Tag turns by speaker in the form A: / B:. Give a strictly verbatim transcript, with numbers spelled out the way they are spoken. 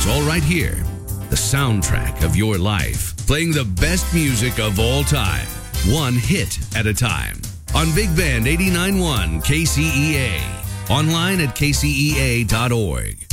A: It's all right here. The soundtrack of your life. Playing the best music of all time. One hit at a time. On Big Band eighty-nine point one K C E A. Online at K C E A dot org.